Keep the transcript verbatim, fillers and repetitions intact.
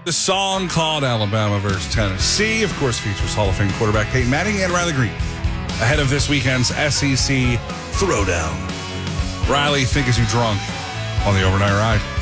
The song called Alabama versus Tennessee, of course, features Hall of Fame quarterback Peyton Manning and Riley Green ahead of this weekend's S E C Throwdown. Riley, think as you drunk on the overnight ride.